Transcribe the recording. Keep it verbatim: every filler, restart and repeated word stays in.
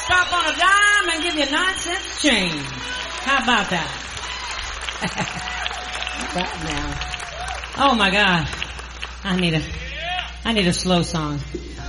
Stop on a dime and give you nine cents change. How about that? Right now. Oh my God. I need a, I need a slow song.